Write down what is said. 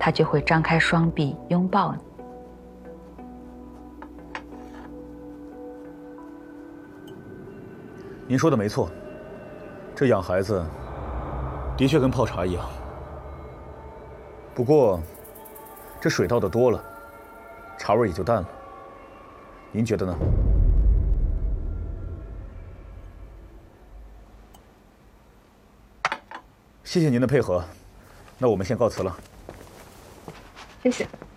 它就会张开双臂拥抱你。 您说的没错，这养孩子的确跟泡茶一样。不过，这水倒的多了，茶味也就淡了。您觉得呢？谢谢您的配合，那我们先告辞了。 谢谢。